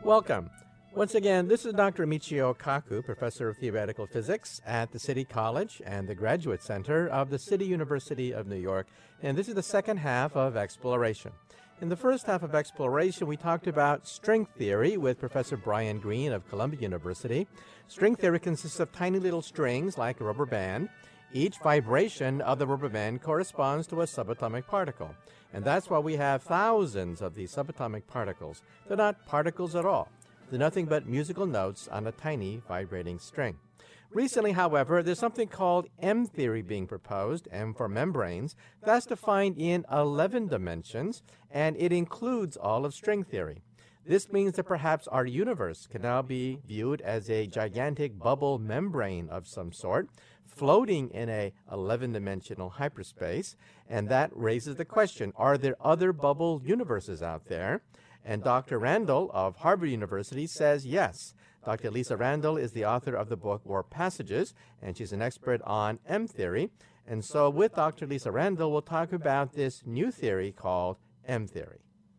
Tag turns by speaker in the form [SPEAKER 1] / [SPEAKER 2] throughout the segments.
[SPEAKER 1] Welcome. Once again, this is Dr. Michio Kaku, Professor of Theoretical Physics at the City College and the Graduate Center of the City University of New York, and this is the second half of Exploration. In the first half of Exploration, we talked about string theory with Professor Brian Greene of Columbia University. String theory consists of tiny little strings like a rubber band. Each vibration of the rubber band corresponds to a subatomic particle, and that's why we have thousands of these subatomic particles. They're not particles at all. They're nothing but musical notes on a tiny vibrating string. Recently, however, there's something called M-theory being proposed, M for membranes. That's defined in 11 dimensions, and it includes all of string theory. This means that perhaps our universe can now be viewed as a gigantic bubble membrane of some sort, floating in a 11-dimensional hyperspace, and that raises the question, are there other bubble universes out there? And Dr. Randall of Harvard University says yes. Dr. Lisa Randall is the author of the book Warp Passages, and she's an expert on M-theory. And so with Dr. Lisa Randall, we'll talk about this new theory called M-theory.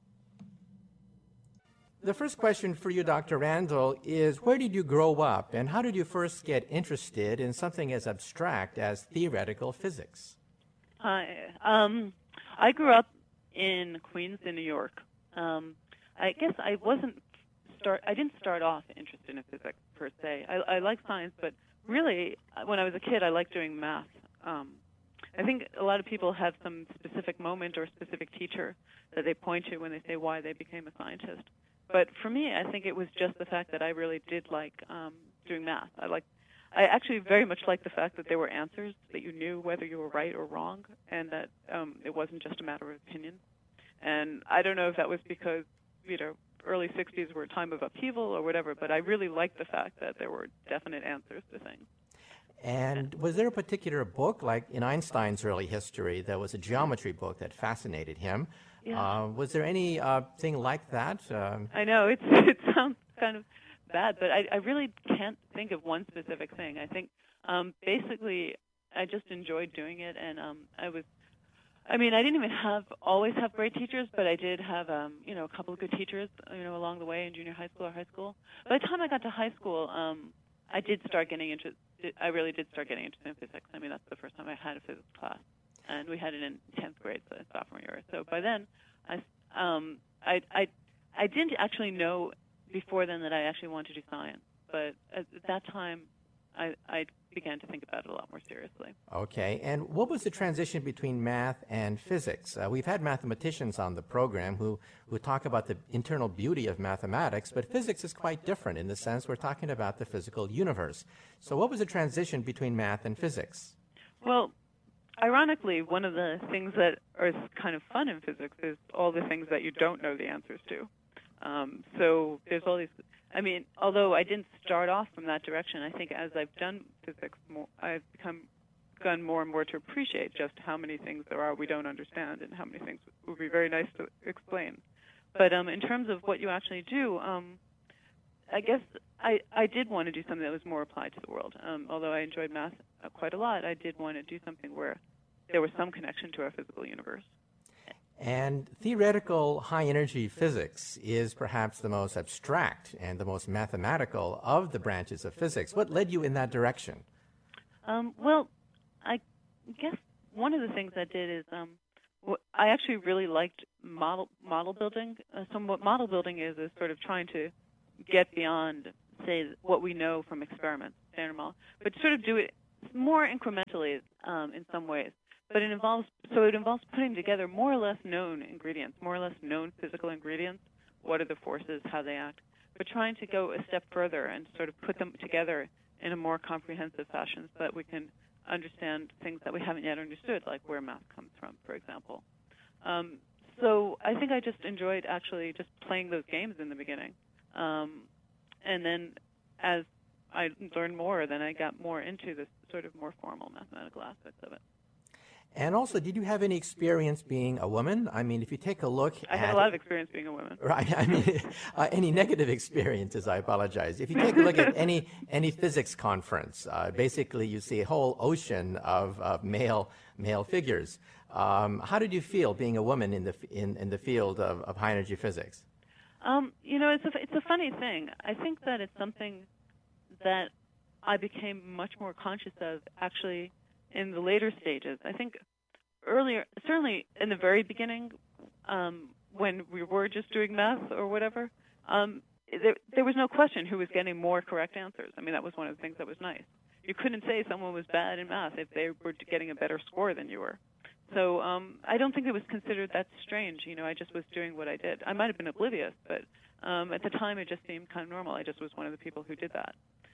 [SPEAKER 1] The first question for you, Dr. Randall, is where did you grow up, and how did you first get interested in something as abstract as theoretical physics?
[SPEAKER 2] Hi. I grew up in Queens, in New York. I guess I didn't start off interested in physics per se. I like science, but really, when I was a kid, I liked doing math. I think a lot of people have some specific moment or specific teacher that they point to when they say why they became a scientist. But for me, I think it was just the fact that I really did like doing math. I actually very much liked the fact that there were answers, that you knew whether you were right or wrong, and that it wasn't just a matter of opinion. And I don't know if that was because, early 60s were a time of upheaval or whatever, but I really liked the fact that there were definite answers to things.
[SPEAKER 1] And was there a particular book, like in Einstein's early history, there was a geometry book that fascinated him?
[SPEAKER 2] Yeah.
[SPEAKER 1] Was there any thing like that?
[SPEAKER 2] I know, it sounds kind of bad, but I really can't think of one specific thing. I think basically I just enjoyed doing it, and I didn't even always have great teachers, but I did have, a couple of good teachers, along the way in junior high school or high school. By the time I got to high school, I really did start getting interested in physics. That's the first time I had a physics class, and we had it in 10th grade, so sophomore year. So by then, I didn't actually know before then that I actually wanted to do science, but at that time, I began to think about it a lot more seriously.
[SPEAKER 1] Okay, and what was the transition between math and physics? We've had mathematicians on the program who talk about the internal beauty of mathematics, but physics is quite different in the sense we're talking about the physical universe. So what was the transition between math and physics?
[SPEAKER 2] Well, ironically, one of the things that is kind of fun in physics is all the things that you don't know the answers to. So there's all these... although I didn't start off from that direction, I think as I've done physics more, I've begun more and more to appreciate just how many things there are we don't understand and how many things would be very nice to explain. But in terms of what you actually do, I guess I did want to do something that was more applied to the world. Although I enjoyed math quite a lot, I did want to do something where there was some connection to our physical universe.
[SPEAKER 1] And theoretical high-energy physics is perhaps the most abstract and the most mathematical of the branches of physics. What led you in that direction?
[SPEAKER 2] Well, I guess one of the things I did is I actually really liked model building. So what model building is sort of trying to get beyond, say, what we know from experiments, standard model, but sort of do it more incrementally in some ways. But it involves putting together more or less known ingredients, more or less known physical ingredients. What are the forces, how they act? But trying to go a step further and sort of put them together in a more comprehensive fashion so that we can understand things that we haven't yet understood, like where math comes from, for example. So I think I just enjoyed actually just playing those games in the beginning. And then as I learned more, then I got more into this sort of more formal mathematical aspects of it.
[SPEAKER 1] And also, did you have any experience being a woman? If you take a look
[SPEAKER 2] I had a lot of experience being a woman.
[SPEAKER 1] Right. Any negative experiences, I apologize. If you take a look at any physics conference, basically you see a whole ocean of male figures. How did you feel being a woman in the field of high-energy physics?
[SPEAKER 2] It's a funny thing. I think that it's something that I became much more conscious of actually in the later stages. I think earlier, certainly in the very beginning, when we were just doing math or whatever, there was no question who was getting more correct answers. I mean, that was one of the things that was nice. You couldn't say someone was bad in math if they were getting a better score than you were. So I don't think it was considered that strange. I just was doing what I did. I might have been oblivious, but at the time it just seemed kind of normal. I just was one of the people who did that.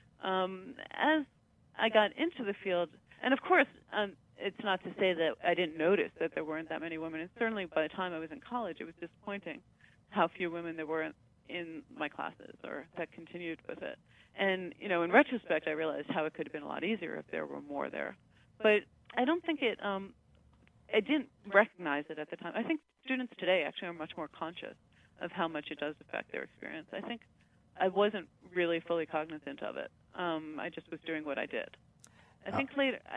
[SPEAKER 2] As I got into the field, and of course, it's not to say that I didn't notice that there weren't that many women. And certainly by the time I was in college, it was disappointing how few women there were in my classes or that continued with it. And, in retrospect, I realized how it could have been a lot easier if there were more there. But I don't think I didn't recognize it at the time. I think students today actually are much more conscious of how much it does affect their experience. I think I wasn't really fully cognizant of it. I just was doing what I did. I think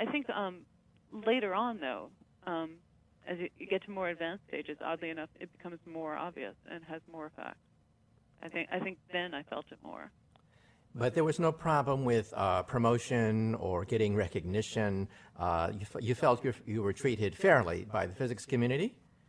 [SPEAKER 2] later on, though, as you get to more advanced stages, oddly enough, it becomes more obvious and has more effect. I think then I felt it more.
[SPEAKER 1] But there was no problem with promotion or getting recognition. You felt you were treated fairly by the physics community?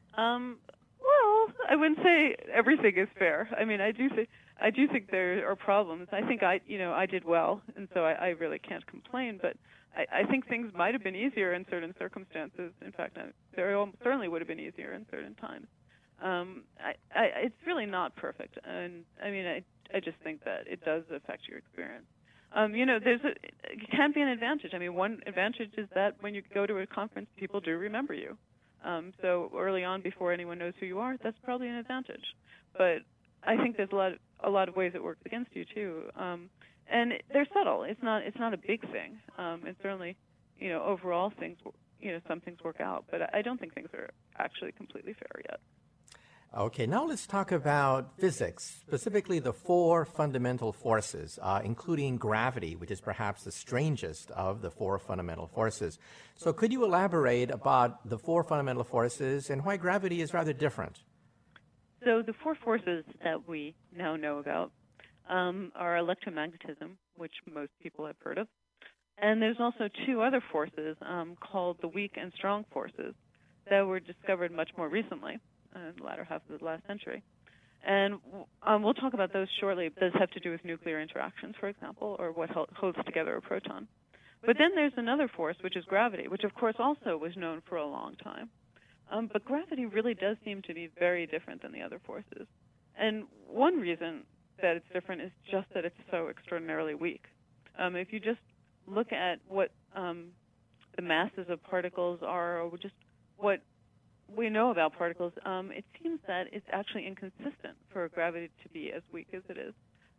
[SPEAKER 2] Well, I wouldn't say everything is fair. I mean, I do think there are problems. I think I did well, and so I really can't complain. But I think things might have been easier in certain circumstances. In fact, there certainly would have been easier in certain times. It's really not perfect, and I mean, I just think that it does affect your experience. It can be an advantage. I mean, one advantage is that when you go to a conference, people do remember you. So early on, before anyone knows who you are, that's probably an advantage. But I think there's a lot of ways it works against you too, and they're subtle. It's not a big thing. And certainly, overall things, some things work out, but I don't think things are actually completely fair yet.
[SPEAKER 1] Okay, now let's talk about physics, specifically the four fundamental forces, including gravity, which is perhaps the strangest of the four fundamental forces. So could you elaborate about the four fundamental forces and why gravity is rather different?
[SPEAKER 2] So the four forces that we now know about are electromagnetism, which most people have heard of, and there's also two other forces called the weak and strong forces that were discovered much more recently. In the latter half of the last century. And we'll talk about those shortly. Those have to do with nuclear interactions, for example, or what holds together a proton. But then there's another force, which is gravity, which, of course, also was known for a long time. But gravity really does seem to be very different than the other forces. And one reason that it's different is just that it's so extraordinarily weak. If you just look at what the masses of particles are, or just what we know about particles, it seems that it's actually inconsistent for gravity to be as weak as it is.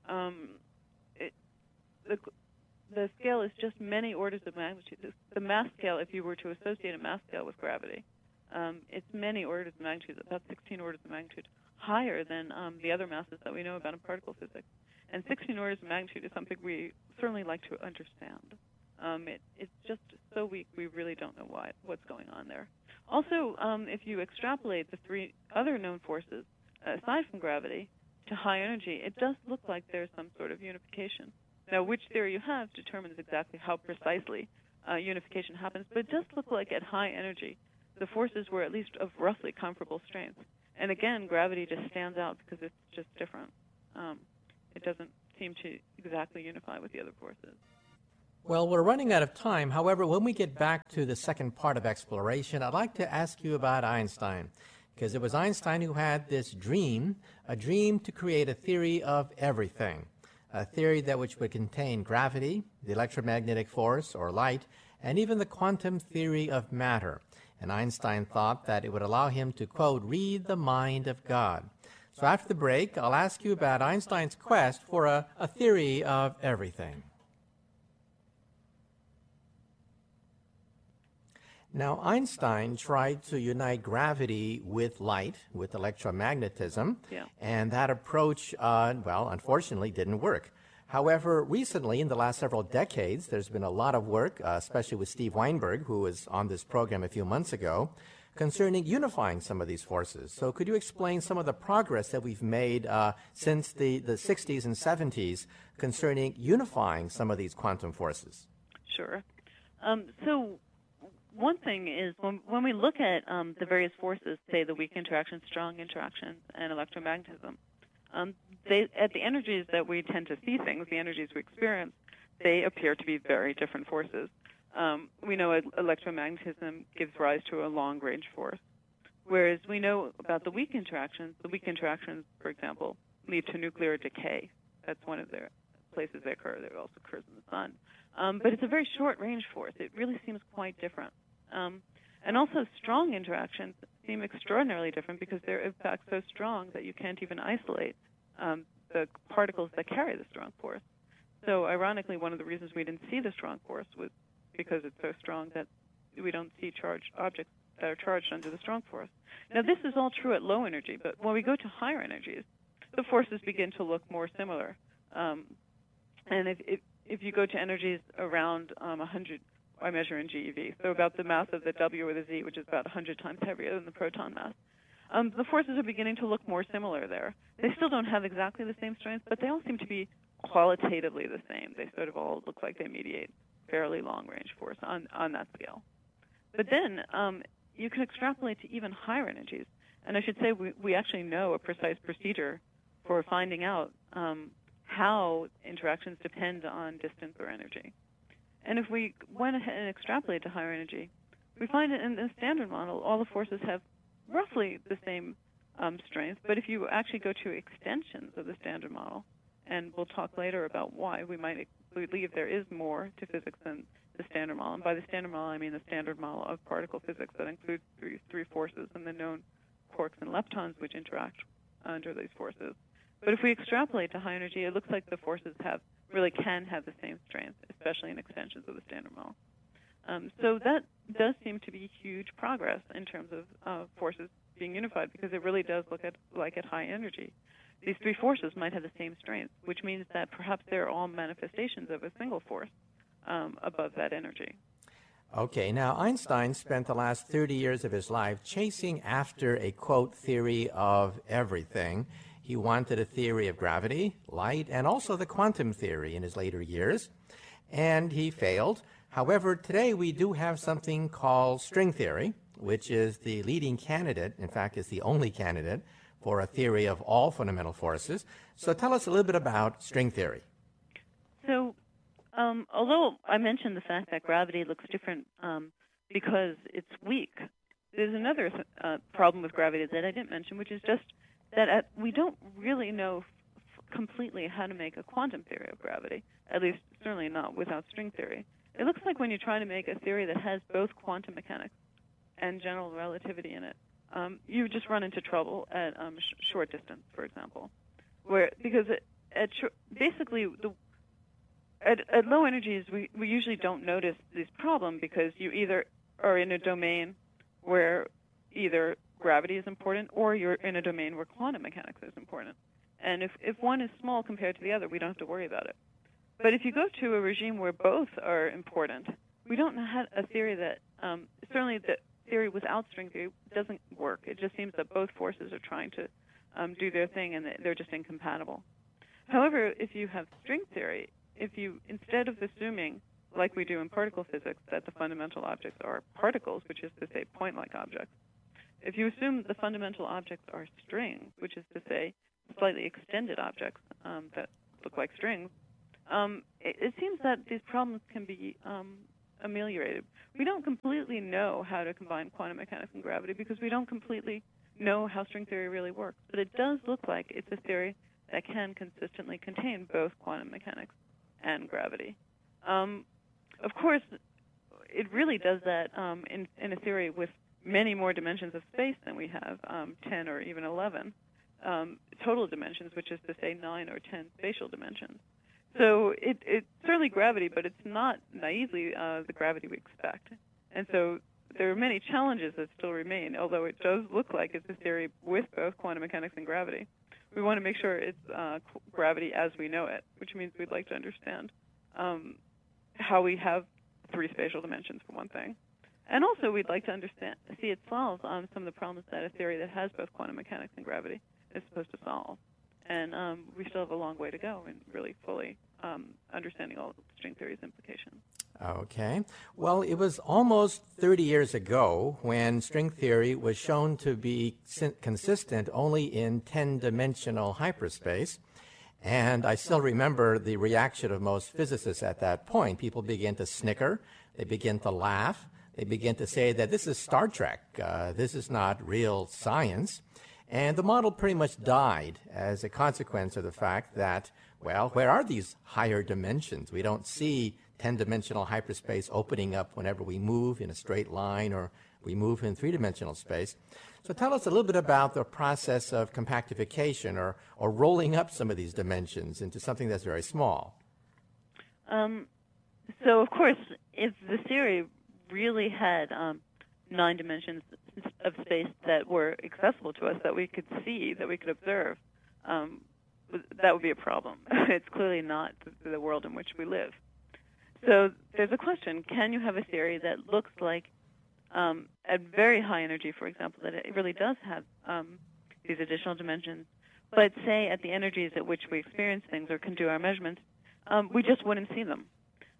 [SPEAKER 2] The scale is just many orders of magnitude. The mass scale, if you were to associate a mass scale with gravity, it's many orders of magnitude, about 16 orders of magnitude, higher than the other masses that we know about in particle physics. And 16 orders of magnitude is something we certainly like to understand. It's just so weak, we really don't know what's going on there. Also, if you extrapolate the three other known forces, aside from gravity, to high energy, it does look like there's some sort of unification. Now, which theory you have determines exactly how precisely unification happens, but it does look like at high energy, the forces were at least of roughly comparable strength. And again, gravity just stands out because it's just different. It doesn't seem to exactly unify with the other forces.
[SPEAKER 1] Well, we're running out of time. However, when we get back to the second part of exploration, I'd like to ask you about Einstein, because it was Einstein who had this dream, a dream to create a theory of everything, a theory that which would contain gravity, the electromagnetic force, or light, and even the quantum theory of matter. And Einstein thought that it would allow him to, quote, read the mind of God. So after the break, I'll ask you about Einstein's quest for a theory of everything. Now, Einstein tried to unite gravity with light, with electromagnetism, and that approach, unfortunately didn't work. However, recently, in the last several decades, there's been a lot of work, especially with Steve Weinberg, who was on this program a few months ago, concerning unifying some of these forces. So could you explain some of the progress that we've made since the 60s and 70s concerning unifying some of these quantum forces?
[SPEAKER 2] Sure. So one thing is when we look at the various forces, say the weak interactions, strong interactions, and electromagnetism, at the energies that we tend to see things, the energies we experience, they appear to be very different forces. We know electromagnetism gives rise to a long-range force, whereas we know about the weak interactions. The weak interactions, for example, lead to nuclear decay. That's one of the places they occur. It also occurs in the sun. But it's a very short-range force. It really seems quite different. And also strong interactions seem extraordinarily different because they're, in fact, so strong that you can't even isolate the particles that carry the strong force. So ironically, one of the reasons we didn't see the strong force was because it's so strong that we don't see charged objects that are charged under the strong force. Now, this is all true at low energy, but when we go to higher energies, the forces begin to look more similar. And if you go to energies around 100, I measure in GeV, so about the mass of the W or the Z, which is about 100 times heavier than the proton mass, the forces are beginning to look more similar there. They still don't have exactly the same strength, but they all seem to be qualitatively the same. They sort of all look like they mediate fairly long-range force on that scale. But then you can extrapolate to even higher energies. And I should say we actually know a precise procedure for finding out how interactions depend on distance or energy. And if we went ahead and extrapolate to higher energy, we find that in the standard model, all the forces have roughly the same strength. But if you actually go to extensions of the standard model, and we'll talk later about why we might believe there is more to physics than the standard model. And by the standard model, I mean the standard model of particle physics that includes three forces and the known quarks and leptons which interact under these forces. But if we extrapolate to high energy, it looks like the forces can have the same strength, especially in extensions of the standard model. So that does seem to be huge progress in terms of forces being unified, because it really does look at high energy. These three forces might have the same strength, which means that perhaps they're all manifestations of a single force above that energy.
[SPEAKER 1] Okay, now Einstein spent the last 30 years of his life chasing after a, quote, theory of everything. He wanted a theory of gravity, light, and also the quantum theory in his later years, and he failed. However, today we do have something called string theory, which is the leading candidate, in fact, is the only candidate for a theory of all fundamental forces. So tell us a little bit about string theory.
[SPEAKER 2] So although I mentioned the fact that gravity looks different because it's weak, there's another problem with gravity that I didn't mention, which is just that we don't really know completely how to make a quantum theory of gravity, at least certainly not without string theory. It looks like when you try to make a theory that has both quantum mechanics and general relativity in it, you just run into trouble at short distance, for example, because at low energies we usually don't notice this problem because you either are in a domain where either gravity is important or you're in a domain where quantum mechanics is important. And if one is small compared to the other, we don't have to worry about it. But if you go to a regime where both are important, we don't have a theory that certainly the theory without string theory doesn't work. It just seems that both forces are trying to do their thing and they're just incompatible. However, if you have string theory, if you, instead of assuming, like we do in particle physics, that the fundamental objects are particles, which is to say point-like objects, if you assume the fundamental objects are strings, which is to say slightly extended objects that look like strings, it seems that these problems can be ameliorated. We don't completely know how to combine quantum mechanics and gravity because we don't completely know how string theory really works. But it does look like it's a theory that can consistently contain both quantum mechanics and gravity. Of course, it really does that in a theory with many more dimensions of space than we have, 10 or even 11 total dimensions, which is to say 9 or 10 spatial dimensions. So it's certainly gravity, but it's not naively the gravity we expect. And so there are many challenges that still remain, although it does look like it's a theory with both quantum mechanics and gravity. We want to make sure it's gravity as we know it, which means we'd like to understand how we have three spatial dimensions, for one thing, And also, we'd like to see it solve some of the problems that a theory that has both quantum mechanics and gravity is supposed to solve. And we still have a long way to go in really fully understanding all of string theory's implications.
[SPEAKER 1] Okay. Well, it was almost 30 years ago when string theory was shown to be consistent only in 10-dimensional hyperspace. And I still remember the reaction of most physicists at that point. People began to snicker. They begin to laugh. They begin to say that this is Star Trek. This is not real science. And the model pretty much died as a consequence of the fact that, well, where are these higher dimensions? We don't see 10-dimensional hyperspace opening up whenever we move in a straight line or we move in 3-dimensional space. So tell us a little bit about the process of compactification or rolling up some of these dimensions into something that's very small.
[SPEAKER 2] So, of course, if the theory really had 9 dimensions of space that were accessible to us, that we could see, that we could observe, that would be a problem. It's clearly not the world in which we live. So there's a question: can you have a theory that looks like, at very high energy, for example, that it really does have these additional dimensions, but say at the energies at which we experience things or can do our measurements, we just wouldn't see them?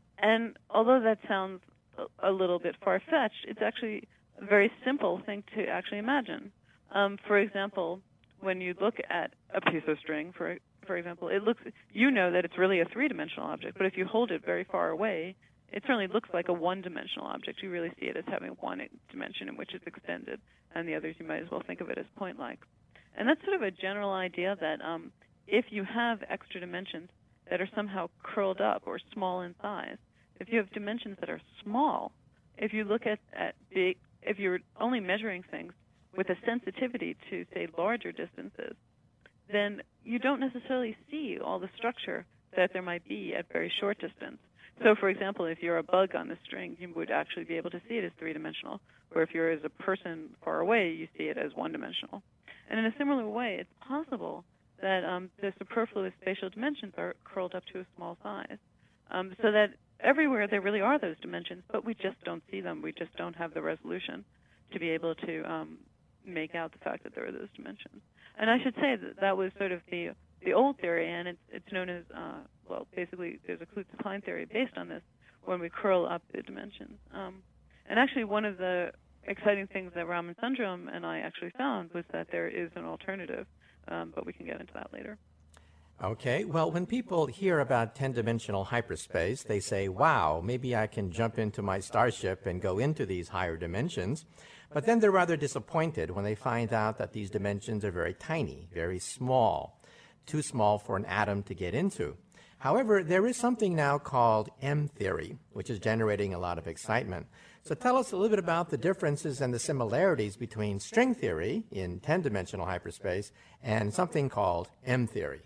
[SPEAKER 2] And although that sounds a little bit far-fetched, it's actually a very simple thing to actually imagine. For example, when you look at a piece of string, for example, it looks, you know that it's really a 3-dimensional object, but if you hold it very far away, it certainly looks like a 1-dimensional object. You really see it as having one dimension in which it's extended, and the others you might as well think of it as point-like. And that's sort of a general idea that if you have extra dimensions that are somehow curled up or small in size, if you have dimensions that are small, if you look at big, if you're only measuring things with a sensitivity to, say, larger distances, then you don't necessarily see all the structure that there might be at very short distance. So, for example, if you're a bug on the string, you would actually be able to see it as 3-dimensional, or if you're as a person far away, you see it as 1-dimensional. And in a similar way, it's possible that the superfluous spatial dimensions are curled up to a small size, so that everywhere there really are those dimensions, but we just don't see them. We just don't have the resolution to be able to make out the fact that there are those dimensions. And I should say that that was sort of the old theory, and it's known as, well, basically there's a Kaluza-Klein theory based on this, when we curl up the dimensions. And actually one of the exciting things that Raman Sundram and I actually found was that there is an alternative, but we can get into that later.
[SPEAKER 1] Okay, well, when people hear about 10-dimensional hyperspace, they say, wow, maybe I can jump into my starship and go into these higher dimensions. But then they're rather disappointed when they find out that these dimensions are very tiny, very small, too small for an atom to get into. However, there is something now called M-theory, which is generating a lot of excitement. So tell us a little bit about the differences and the similarities between string theory in 10-dimensional hyperspace and something called M-theory.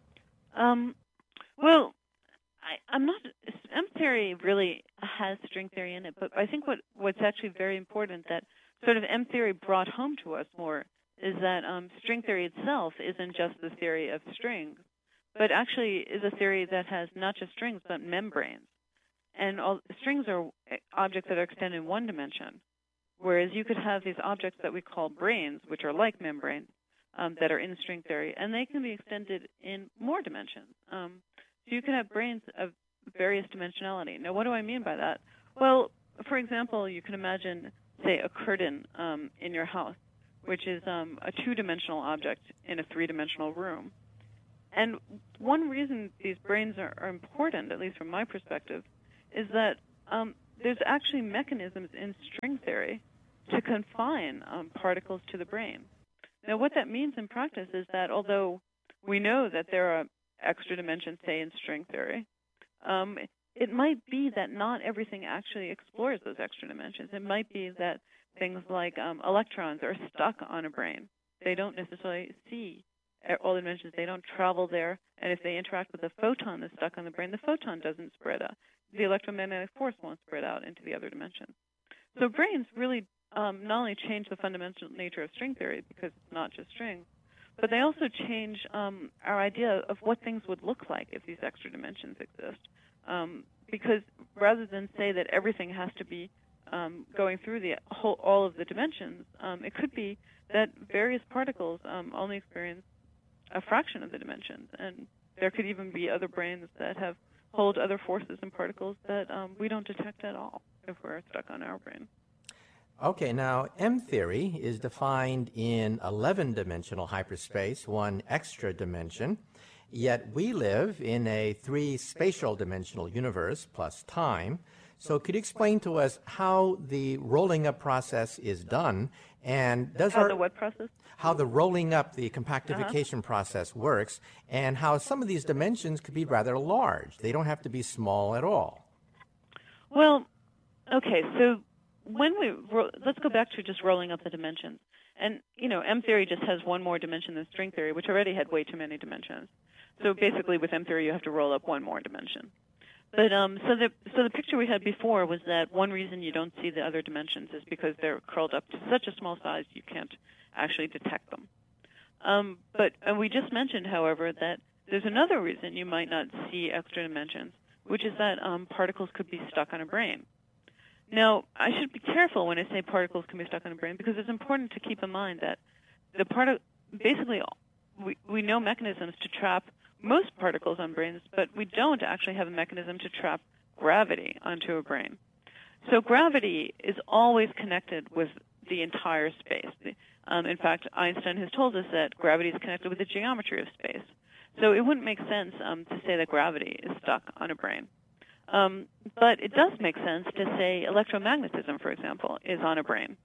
[SPEAKER 2] Well, M-theory really has string theory in it, but I think what's actually very important that sort of M-theory brought home to us more is that string theory itself isn't just the theory of strings, but actually is a theory that has not just strings, but membranes. And strings are objects that are extended in one dimension, whereas you could have these objects that we call branes, which are like membranes, that are in string theory, and they can be extended in more dimensions. So you can have branes of various dimensionality. Now, what do I mean by that? Well, for example, you can imagine, say, a curtain in your house, which is a 2-dimensional object in a 3-dimensional room. And one reason these branes are important, at least from my perspective, is that there's actually mechanisms in string theory to confine particles to the brane. Now, what that means in practice is that although we know that there are extra dimensions, say, in string theory, it might be that not everything actually explores those extra dimensions. It might be that things like electrons are stuck on a brane. They don't necessarily see all the dimensions. They don't travel there, and if they interact with a photon that's stuck on the brane, the photon doesn't spread out. The electromagnetic force won't spread out into the other dimensions. So branes really not only change the fundamental nature of string theory, because it's not just strings, but they also change our idea of what things would look like if these extra dimensions exist. Because rather than say that everything has to be going through all of the dimensions, it could be that various particles only experience a fraction of the dimensions, and there could even be other brains that hold other forces and particles that we don't detect at all if we're stuck on our brain.
[SPEAKER 1] Okay, now M theory is defined in 11-dimensional hyperspace, one extra dimension, yet we live in a 3 spatial dimensional universe plus time. So could you explain to us how the rolling up process is done, and
[SPEAKER 2] the what process?
[SPEAKER 1] How the rolling up, the compactification process works, and how some of these dimensions could be rather large. They don't have to be small at all.
[SPEAKER 2] Well, okay, so let's go back to just rolling up the dimensions. And, M theory just has one more dimension than string theory, which already had way too many dimensions. So basically with M theory, you have to roll up one more dimension. But so the picture we had before was that one reason you don't see the other dimensions is because they're curled up to such a small size you can't actually detect them. But we just mentioned, however, that there's another reason you might not see extra dimensions, which is that particles could be stuck on a brain. Now, I should be careful when I say particles can be stuck on a brain, because it's important to keep in mind that basically we know mechanisms to trap most particles on brains, but we don't actually have a mechanism to trap gravity onto a brain. So gravity is always connected with the entire space. In fact, Einstein has told us that gravity is connected with the geometry of space. So it wouldn't make sense to say that gravity is stuck on a brain. But it does make sense to say electromagnetism, for example, is on a brain.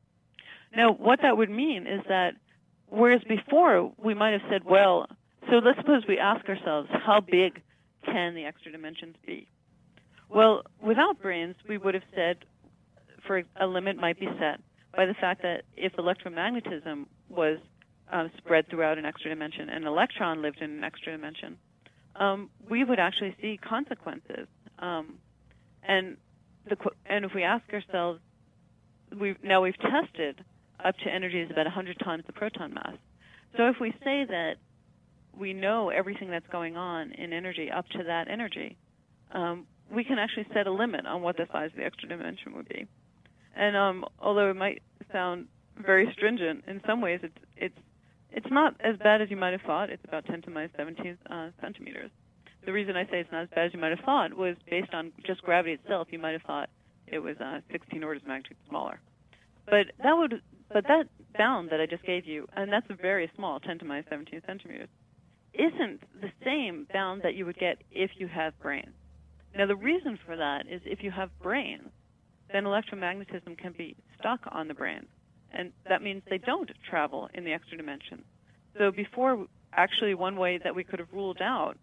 [SPEAKER 2] Now, what that would mean is that whereas before we might have said, well, so let's suppose we ask ourselves, how big can the extra dimensions be? Well, without brains, we would have said a limit might be set by the fact that if electromagnetism was spread throughout an extra dimension and an electron lived in an extra dimension, we would actually see consequences. And if we ask ourselves, we've tested up to energies about 100 times the proton mass. So if we say that we know everything that's going on in energy up to that energy, we can actually set a limit on what the size of the extra dimension would be. And although it might sound very stringent, in some ways it's not as bad as you might have thought. It's about 10 to the minus 17 centimeters. The reason I say it's not as bad as you might have thought was based on just gravity itself. You might have thought it was 16 orders of magnitude smaller. But that bound that I just gave you, and that's a very small, 10 to the minus 17 centimeters, isn't the same bound that you would get if you have brains. Now, the reason for that is if you have brains, then electromagnetism can be stuck on the brains, and that means they don't travel in the extra dimension. So before, actually, one way that we could have ruled out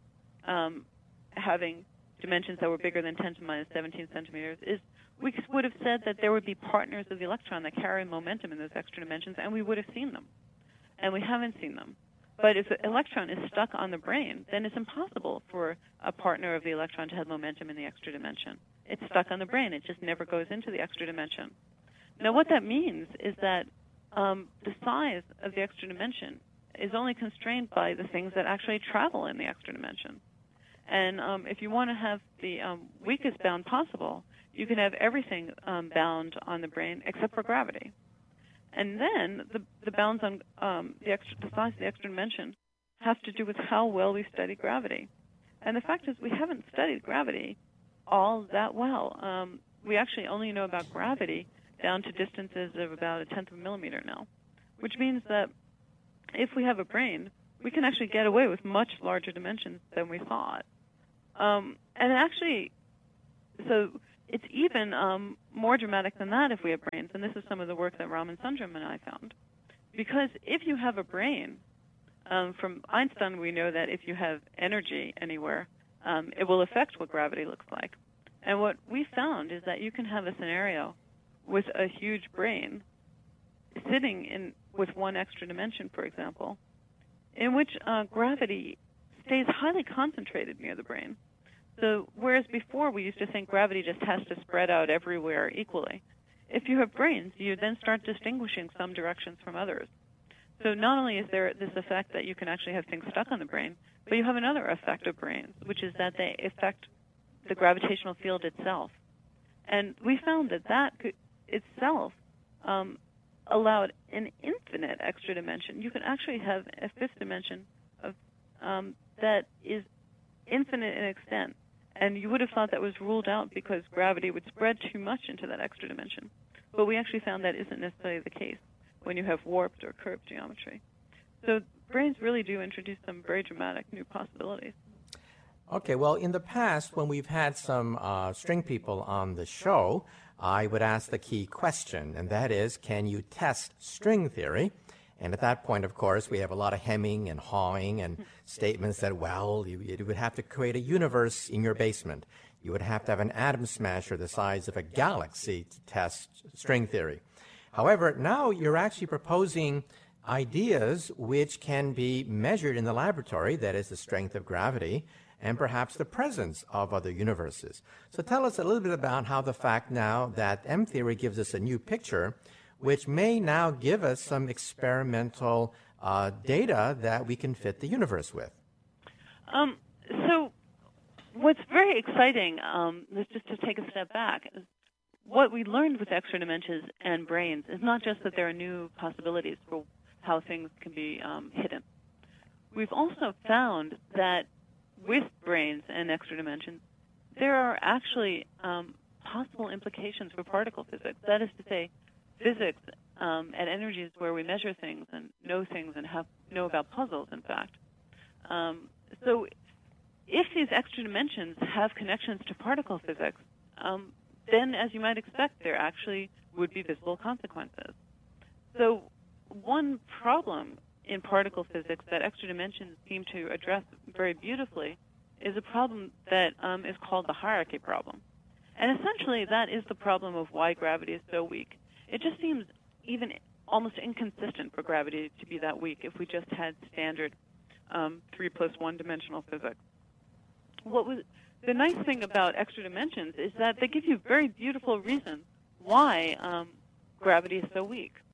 [SPEAKER 2] having dimensions that were bigger than 10 to the minus 17 centimeters is we would have said that there would be partners of the electron that carry momentum in those extra dimensions, and we would have seen them. And we haven't seen them. But if the electron is stuck on the brain, then it's impossible for a partner of the electron to have momentum in the extra dimension. It's stuck on the brain. It just never goes into the extra dimension. Now, what that means is that the size of the extra dimension is only constrained by the things that actually travel in the extra dimension. And if you want to have the weakest bound possible, you can have everything bound on the brain except for gravity. And then the bounds on the size of the extra dimension have to do with how well we study gravity. And the fact is we haven't studied gravity all that well. We actually only know about gravity down to distances of about 1/10 of a millimeter now, which means that if we have a brain, we can actually get away with much larger dimensions than we thought. And actually, so it's even more dramatic than that if we have brains, and this is some of the work that Raman Sundram and I found. Because if you have a brain, from Einstein we know that if you have energy anywhere, it will affect what gravity looks like. And what we found is that you can have a scenario with a huge brain sitting with one extra dimension, for example, in which gravity stays highly concentrated near the brain. So whereas before we used to think gravity just has to spread out everywhere equally, if you have brains, you then start distinguishing some directions from others. So not only is there this effect that you can actually have things stuck on the brain, but you have another effect of brains, which is that they affect the gravitational field itself. And we found that itself allowed an infinite extra dimension. You can actually have a fifth dimension of that is infinite in extent. And you would have thought that was ruled out because gravity would spread too much into that extra dimension. But we actually found that isn't necessarily the case when you have warped or curved geometry. So brains really do introduce some very dramatic new possibilities.
[SPEAKER 1] Okay, well, in the past, when we've had some string people on the show, I would ask the key question, and that is, can you test string theory? And at that point, of course, we have a lot of hemming and hawing and statements that, well, you would have to create a universe in your basement. You would have to have an atom smasher the size of a galaxy to test string theory. However, now you're actually proposing ideas which can be measured in the laboratory, that is the strength of gravity, and perhaps the presence of other universes. So tell us a little bit about how the fact now that M-theory gives us a new picture, which may now give us some experimental data that we can fit the universe with.
[SPEAKER 2] So what's very exciting, just to take a step back, is what we learned with extra dimensions and brains is not just that there are new possibilities for how things can be hidden. We've also found that with brains and extra dimensions, there are actually possible implications for particle physics. That is to say, physics at energies where we measure things and know things and know about puzzles, in fact. So if these extra dimensions have connections to particle physics, then, as you might expect, there actually would be visible consequences. So one problem in particle physics that extra dimensions seem to address very beautifully is a problem that is called the hierarchy problem. And essentially, that is the problem of why gravity is so weak. It just seems even almost inconsistent for gravity to be that weak if we just had standard 3+1 dimensional physics. The nice thing about extra dimensions is that they give you very beautiful reasons why gravity is so weak.